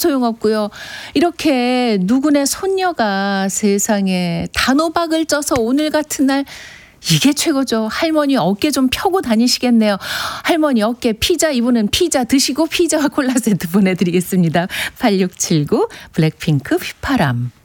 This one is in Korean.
소용없고요. 이렇게 누구네 손녀가 세상에 단호박을 쪄서 오늘 같은 날 이게 최고죠. 할머니 어깨 좀 펴고 다니시겠네요. 할머니 어깨 피자, 이분은 피자 드시고 피자와 콜라 세트 보내드리겠습니다. 8679 블랙핑크 휘파람.